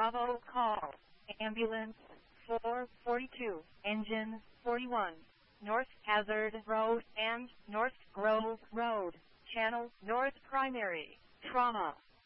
Bravo call. Ambulance 442, engine 41, North Hazard Road and North Grove Road, channel North Primary, trauma.